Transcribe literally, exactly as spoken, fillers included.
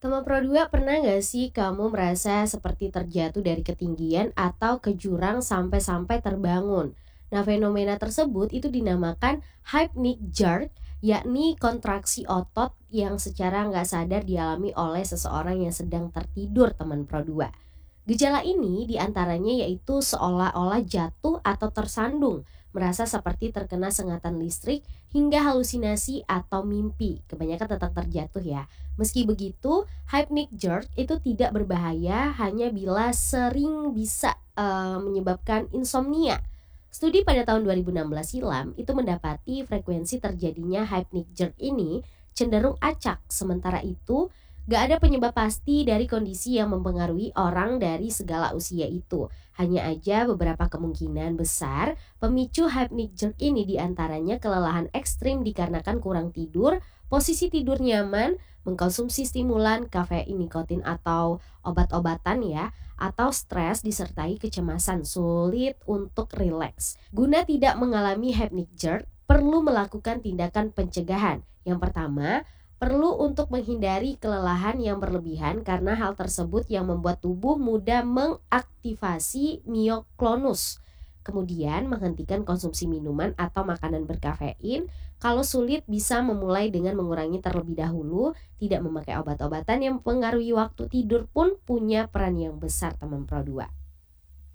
Teman Pro dua, pernah nggak sih kamu merasa seperti terjatuh dari ketinggian atau ke jurang sampai-sampai terbangun? Nah, fenomena tersebut itu dinamakan hypnic jerk, yakni kontraksi otot yang secara nggak sadar dialami oleh seseorang yang sedang tertidur, teman Pro dua. Gejala ini diantaranya yaitu seolah-olah jatuh atau tersandung, merasa seperti terkena sengatan listrik, hingga halusinasi atau mimpi. Kebanyakan tentang terjatuh ya. Meski begitu, hypnic jerk itu tidak berbahaya hanya bila sering bisa eh, menyebabkan insomnia. Studi pada tahun dua ribu enam belas silam itu mendapati frekuensi terjadinya hypnic jerk ini cenderung acak. Sementara itu, gak ada penyebab pasti dari kondisi yang mempengaruhi orang dari segala usia itu. Hanya aja beberapa kemungkinan besar pemicu hypnic jerk ini diantaranya kelelahan ekstrim dikarenakan kurang tidur, posisi tidur nyaman, mengkonsumsi stimulan, kafein, nikotin atau obat-obatan ya, atau stres disertai kecemasan, sulit untuk rileks. Guna tidak mengalami hypnic jerk, perlu melakukan tindakan pencegahan. Yang pertama, perlu untuk menghindari kelelahan yang berlebihan karena hal tersebut yang membuat tubuh mudah mengaktifasi mioklonus. Kemudian menghentikan konsumsi minuman atau makanan berkafein. Kalau sulit bisa memulai dengan mengurangi terlebih dahulu. Tidak memakai obat-obatan yang mempengaruhi waktu tidur pun punya peran yang besar, teman Pro dua.